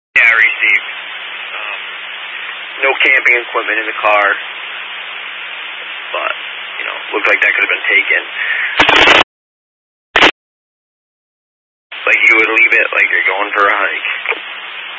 Yeah, I received. No camping equipment in the car, but, looked like that could have been taken. Like you would leave it like you're going for a hike.